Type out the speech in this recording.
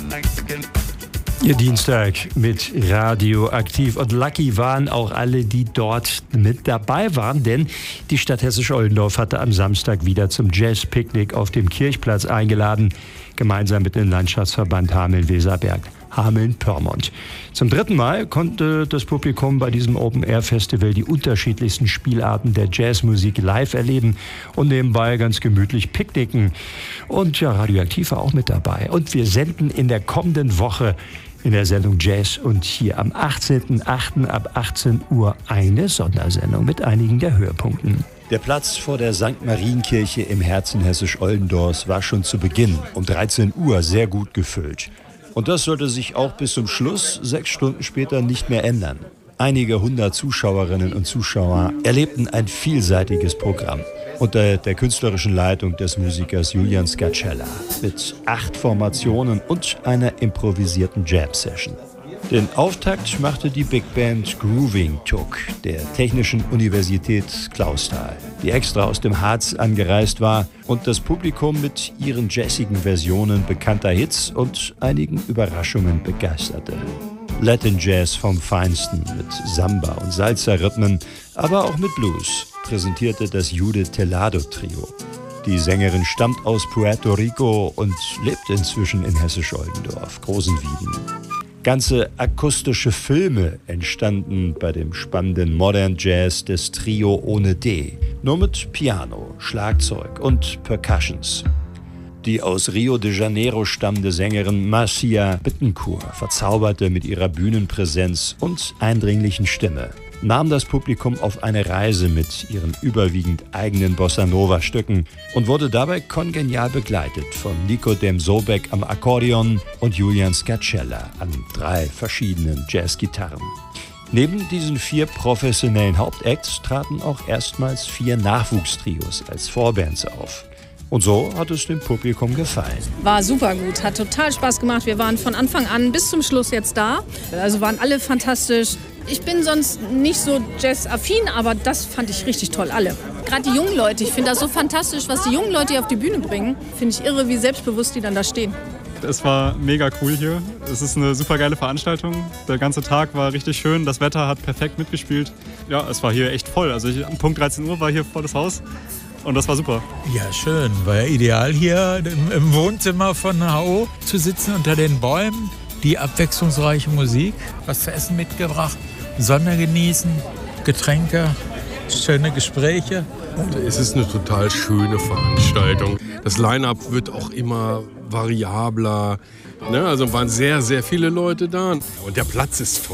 Ihr Dienstag mit Radioaktiv. Und lucky waren auch alle, die dort mit dabei waren, denn die Stadt Hessisch-Oldendorf hatte am Samstag wieder zum Jazz-Picknick auf dem Kirchplatz eingeladen, gemeinsam mit dem Landschaftsverband Hameln-Weserberg. Hameln-Pyrmont. Zum 3. Mal konnte das Publikum bei diesem Open-Air-Festival die unterschiedlichsten Spielarten der Jazzmusik live erleben und nebenbei ganz gemütlich picknicken. Und ja, Radioaktiv war auch mit dabei. Und wir senden in der kommenden Woche in der Sendung Jazz und hier am 18.08. ab 18 Uhr eine Sondersendung mit einigen der Höhepunkten. Der Platz vor der St. Marienkirche im Herzen Hessisch-Oldendorfs war schon zu Beginn um 13 Uhr sehr gut gefüllt. Und das sollte sich auch bis zum Schluss, 6 Stunden später, nicht mehr ändern. Einige 100 Zuschauerinnen und Zuschauer erlebten ein vielseitiges Programm unter der künstlerischen Leitung des Musikers Julian Scacella mit 8 Formationen und einer improvisierten Jam-Session. Den Auftakt machte die Big Band Grooving Took der Technischen Universität Clausthal, die extra aus dem Harz angereist war und das Publikum mit ihren jazzigen Versionen bekannter Hits und einigen Überraschungen begeisterte. Latin Jazz vom Feinsten mit Samba und Salsa-Rhythmen, aber auch mit Blues, präsentierte das Jude Telado Trio. Die Sängerin stammt aus Puerto Rico und lebt inzwischen in Hessisch-Oldendorf, Großenwieden. Ganze akustische Filme entstanden bei dem spannenden Modern Jazz des Trio ohne D, nur mit Piano, Schlagzeug und Percussions. Die aus Rio de Janeiro stammende Sängerin Marcia Bittencourt verzauberte mit ihrer Bühnenpräsenz und eindringlichen Stimme, nahm das Publikum auf eine Reise mit ihren überwiegend eigenen Bossa-Nova-Stücken und wurde dabei kongenial begleitet von Nicodem Sobek am Akkordeon und Julian Scacella an 3 verschiedenen Jazzgitarren. Neben diesen 4 professionellen Hauptacts traten auch erstmals 4 Nachwuchstrios als Vorbands auf. Und so hat es dem Publikum gefallen. War super gut, hat total Spaß gemacht. Wir waren von Anfang an bis zum Schluss jetzt da. Also waren alle fantastisch. Ich bin sonst nicht so jazz-affin, aber das fand ich richtig toll, alle. Gerade die jungen Leute, ich finde das so fantastisch, was die jungen Leute hier auf die Bühne bringen. Finde ich irre, wie selbstbewusst die dann da stehen. Es war mega cool hier. Es ist eine super geile Veranstaltung. Der ganze Tag war richtig schön. Das Wetter hat perfekt mitgespielt. Ja, es war hier echt voll. Also um Punkt 13 Uhr war hier volles Haus. Und das war super. Ja, schön. War ja ideal, hier im Wohnzimmer von HO zu sitzen, unter den Bäumen. Die abwechslungsreiche Musik, was zu essen mitgebracht, Sonne genießen, Getränke, schöne Gespräche. Es ist eine total schöne Veranstaltung. Das Line-Up wird auch immer variabler. Also waren sehr, sehr viele Leute da. Und der Platz ist